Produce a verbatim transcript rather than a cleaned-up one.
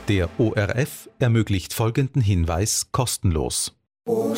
Der O R F ermöglicht folgenden Hinweis kostenlos.